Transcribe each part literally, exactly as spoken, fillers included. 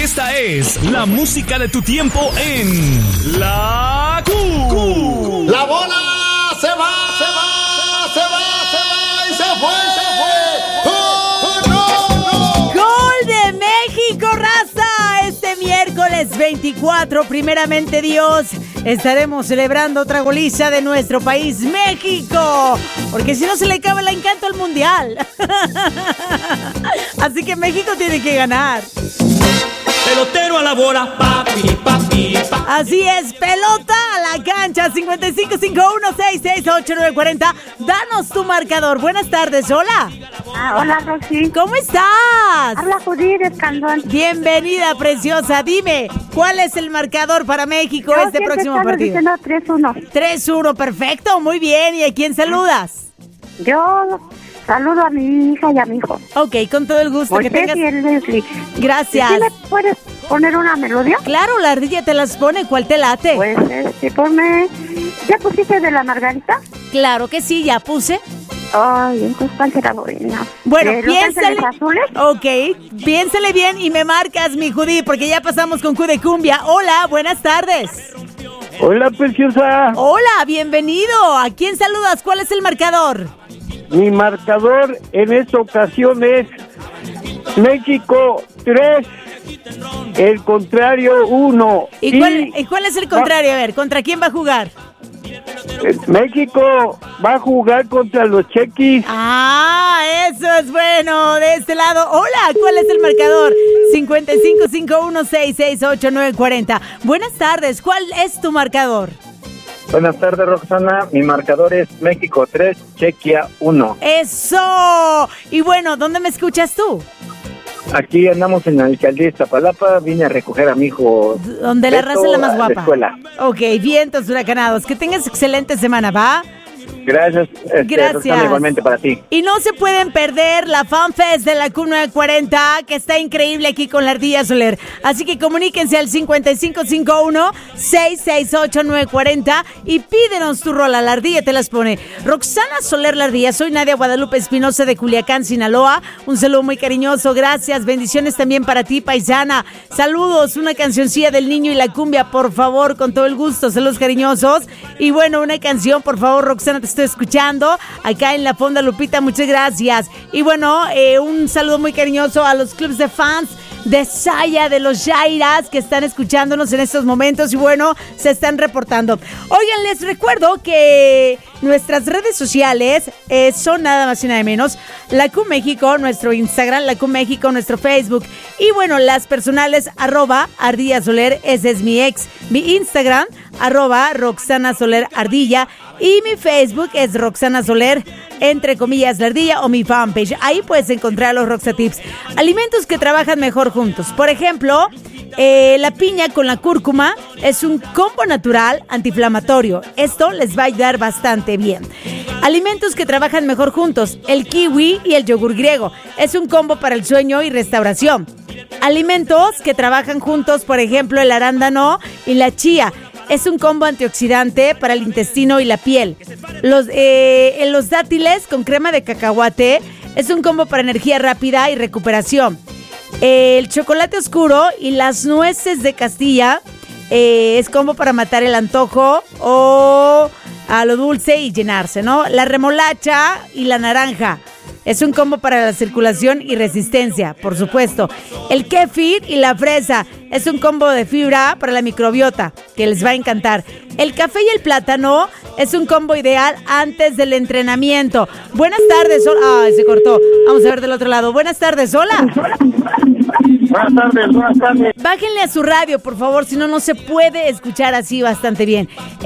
Esta es la música de tu tiempo en La Q. La bola se va, se va, se va, se va y se fue, se fue. ¡Oh, no, no! ¡Gol de México, raza! Este miércoles veinticuatro, primeramente Dios, estaremos celebrando otra goliza de nuestro país, México. Porque si no se le acaba el encanto al mundial. Así que México tiene que ganar. Pelotero a la bola, papi, papi, papi. Así es, pelota a la cancha, cincuenta y cinco, cincuenta y uno, sesenta y seis, ochenta y nueve, cuarenta. Danos tu marcador. Buenas tardes, hola. Ah, hola, Roxy. ¿Cómo estás? Habla Judith Escandón. Bienvenida, preciosa. Dime, ¿cuál es el marcador para México Yo este siempre próximo estaba partido? diciendo tres uno. tres uno, perfecto, muy bien. ¿Y a quién saludas? Yo saludo a mi hija y a mi hijo. Ok, con todo el gusto. Moisés Que tengas... y el Leslie. Gracias. ¿Sí me puedes poner una melodía? Claro, la ardilla te las pone. ¿Cuál te late? Pues, este, ponme... ¿Ya pusiste de la Margarita? Claro que sí, ya puse. Ay, entonces, ¿cuál será buena? Bueno, ¿De Los piénsale. Ángeles Azules? Ok, piénsale bien y me marcas, mi Judy, porque ya pasamos con Q de Cumbia. Hola, buenas tardes. Hola, preciosa. Hola, bienvenido. ¿A quién saludas? ¿Cuál es el marcador? Mi marcador en esta ocasión es México tres, el contrario uno. ¿Y, y cuál, ¿Y cuál es el contrario? A ver, ¿contra quién va a jugar? México va a jugar contra los chequis. Ah, eso es bueno. De este lado, hola, ¿cuál es el marcador? cincuenta y cinco, cincuenta y uno, sesenta y seis, ochenta y nueve, cuarenta. Buenas tardes, ¿cuál es tu marcador? Buenas tardes, Roxana. Mi marcador es México tres, Chequia uno. ¡Eso! Y bueno, ¿dónde me escuchas tú? Aquí andamos en la alcaldía Iztapalapa. Vine a recoger a mi hijo. Donde la raza es la más a guapa. escuela. Ok, vientos huracanados. Que tengas excelente semana, ¿va? Gracias, este, Gracias. Roxana, igualmente para ti. Y no se pueden perder la FanFest de la Q nueve cuarenta, que está increíble aquí con la Ardilla Soler. Así que comuníquense al cincuenta y cinco, cincuenta y uno, sesenta y seis, ochenta y nueve, cuarenta y pídenos tu rola. La Ardilla te las pone. Roxana Soler, la Ardilla. Soy Nadia Guadalupe Espinosa de Culiacán, Sinaloa. Un saludo muy cariñoso. Gracias. Bendiciones también para ti, paisana. Saludos. Una cancioncilla del niño y la cumbia, por favor, con todo el gusto. Saludos cariñosos. Y bueno, una canción, por favor, Roxana, te estoy escuchando acá en La Fonda, Lupita, muchas gracias. Y bueno, eh, un saludo muy cariñoso a los clubs de fans de Saya, de los Jairas, que están escuchándonos en estos momentos y bueno, se están reportando. Oigan, les recuerdo que nuestras redes sociales eh, son nada más y nada menos La Q México, nuestro Instagram, La Q México, nuestro Facebook, y bueno, las personales, arroba Ardilla Soler, ese es mi ex, mi Instagram, arroba Roxana Soler Ardilla, y mi Facebook es Roxana Soler, entre comillas, la Ardilla, o mi fanpage. Ahí puedes encontrar los Roxa Tips. Alimentos que trabajan mejor juntos. Por ejemplo, eh, la piña con la cúrcuma es un combo natural antiinflamatorio. Esto les va a ayudar bastante bien. Alimentos que trabajan mejor juntos. El kiwi y el yogur griego. Es un combo para el sueño y restauración. Alimentos que trabajan juntos, por ejemplo, el arándano y la chía. Es un combo antioxidante para el intestino y la piel. Los, eh, los dátiles con crema de cacahuate es un combo para energía rápida y recuperación. El chocolate oscuro y las nueces de Castilla eh, es combo para matar el antojo o a lo dulce y llenarse, ¿no? La remolacha y la naranja es un combo para la circulación y resistencia, por supuesto. El kéfir y la fresa es un combo de fibra para la microbiota, que les va a encantar. El café y el plátano es un combo ideal antes del entrenamiento. Buenas tardes, hola. Ay, se cortó. Vamos a ver del otro lado. Buenas tardes, hola. Buenas tardes, buenas tardes. Bájenle a su radio, por favor, si no, no se puede escuchar así bastante bien.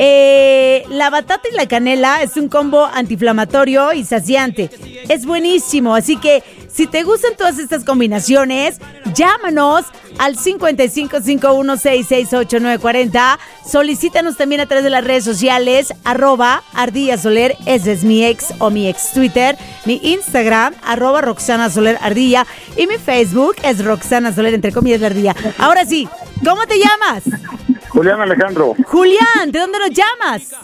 Eh, la batata y la canela es un combo antiinflamatorio y saciante. Es buenísimo, así que si te gustan todas estas combinaciones, llámanos al cincuenta y cinco, cincuenta y uno, sesenta y seis, ochenta y nueve, cuarenta. Solicítanos también a través de las redes sociales, arroba Ardilla Soler, ese es mi ex o mi ex Twitter, mi Instagram, arroba Roxana Soler Ardilla, y mi Facebook es Roxana Soler, entre comillas, la Ardilla. Ahora sí, ¿cómo te llamas? Julián Alejandro. Julián, ¿de dónde nos llamas?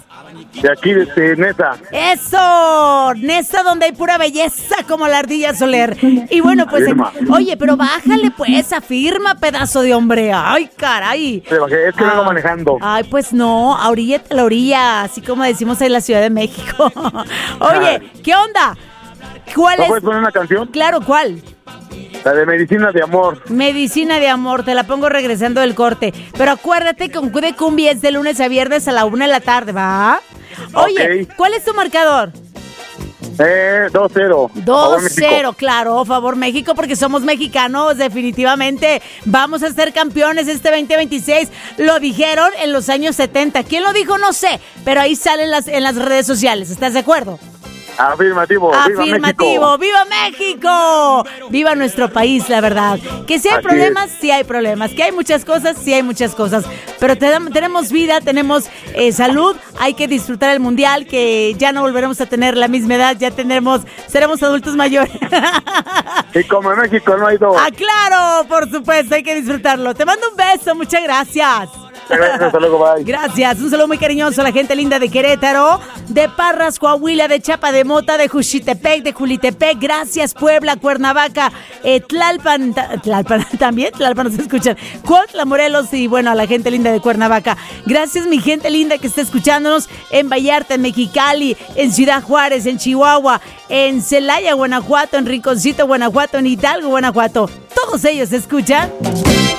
De aquí, desde Nesa. Eso, Nesa, donde hay pura belleza como la ardilla Soler. Y bueno, pues, Afirma. eh, oye, pero bájale pues, afirma, pedazo de hombre. Ay, caray. Se bajé, Es que vengo Ah. manejando. Ay, pues no, a orilla a la orilla, así como decimos en la Ciudad de México. Oye, ¿qué onda? ¿Cuál ¿No es? puedes poner una canción? Claro, ¿cuál? La de Medicina de Amor. Medicina de amor, te la pongo regresando del corte. Pero acuérdate que con de cumbia es de lunes a viernes a la una de la tarde, ¿va? Oye, Ok. ¿cuál es tu marcador? Eh, dos cero. dos cero, claro, favor México, porque somos mexicanos, definitivamente. Vamos a ser campeones este veinte veintiséis. Lo dijeron en los años setenta. ¿Quién lo dijo? No sé, pero ahí salen las, en las redes sociales. ¿Estás de acuerdo? Afirmativo. Afirmativo, ¡viva México! ¡Viva nuestro país, la verdad! Que si hay Así problemas, sí hay problemas. Que hay muchas cosas, sí hay muchas cosas. Pero te- tenemos vida, tenemos eh, salud, hay que disfrutar el mundial, que ya no volveremos a tener la misma edad, ya tendremos, seremos adultos mayores. Y como en México no hay dos. ¡Ah, claro! Por supuesto, hay que disfrutarlo. Te mando un beso, muchas gracias. Gracias, hasta luego, bye. Gracias, un saludo muy cariñoso a la gente linda de Querétaro, de Parras, Coahuila, de Chapa de Mota, de Juchitepec, de Julitepec. Gracias, Puebla, Cuernavaca, eh, Tlalpan, ta- Tlalpan también, Tlalpan nos escuchan, Cuautla, Morelos y bueno, a la gente linda de Cuernavaca. Gracias, mi gente linda que está escuchándonos en Vallarta, en Mexicali, en Ciudad Juárez, en Chihuahua, en Celaya, Guanajuato, en Rinconcito, Guanajuato, en Hidalgo, Guanajuato. Todos ellos escuchan